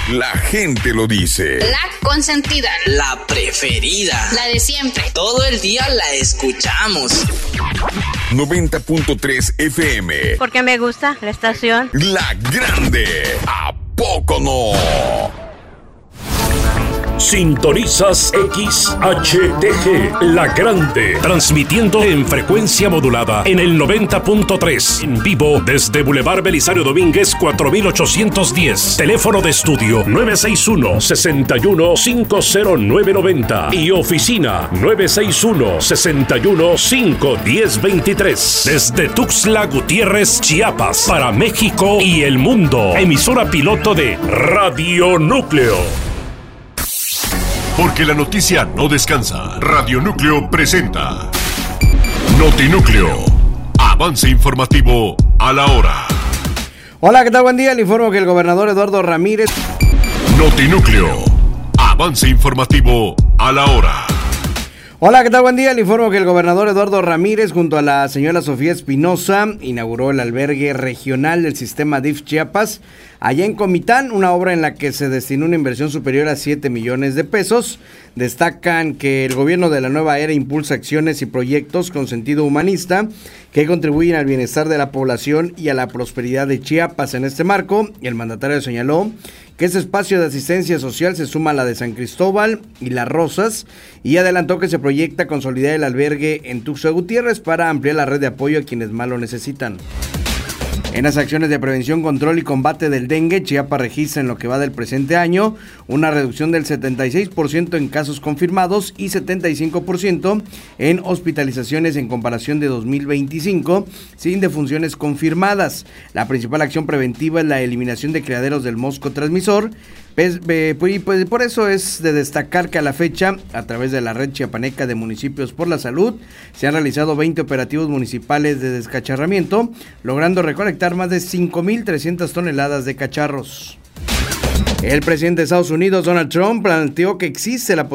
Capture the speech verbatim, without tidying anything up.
La gente lo dice. La consentida. La preferida. La de siempre. Todo el día la escuchamos. noventa punto tres F M. Porque me gusta la estación. La Grande. ¿A poco no? Sintonizas X H T G, La Grande, transmitiendo en frecuencia modulada en el noventa punto tres, en vivo desde Boulevard Belisario Domínguez cuatro mil ochocientos diez, teléfono de estudio nueve seis uno, seis uno cinco cero nueve nueve cero y oficina nueve seis uno, seis uno cinco uno cero dos tres, desde Tuxtla Gutiérrez, Chiapas, para México y el mundo, emisora piloto de Radio Núcleo. Porque la noticia no descansa. Radio Núcleo presenta Notinúcleo. Avance informativo a la hora. Hola, ¿qué tal? Buen día. Le informo que el gobernador Eduardo Ramírez. Notinúcleo. Avance informativo a la hora. Hola, ¿qué tal? Buen día. Le informo que el gobernador Eduardo Ramírez, junto a la señora Sofía Espinosa, inauguró el albergue regional del sistema D I F Chiapas, allá en Comitán, una obra en la que se destinó una inversión superior a siete millones de pesos. Destacan que el gobierno de la nueva era impulsa acciones y proyectos con sentido humanista que contribuyen al bienestar de la población y a la prosperidad de Chiapas. En este marco, el mandatario señaló que este espacio de asistencia social se suma a la de San Cristóbal y Las Rosas, y adelantó que se proyecta consolidar el albergue en Tuxtla Gutiérrez para ampliar la red de apoyo a quienes más lo necesitan. En las acciones de prevención, control y combate del dengue, Chiapas registra en lo que va del presente año una reducción del setenta y seis por ciento en casos confirmados y setenta y cinco por ciento en hospitalizaciones en comparación de dos mil veinticinco, sin defunciones confirmadas. La principal acción preventiva es la eliminación de criaderos del mosco transmisor. Pues, pues por eso es de destacar que a la fecha, a través de la red chiapaneca de municipios por la salud, se han realizado veinte operativos municipales de descacharramiento, logrando recolectar más de cinco mil trescientas toneladas de cacharros. El presidente de Estados Unidos, Donald Trump, planteó que existe la posibilidad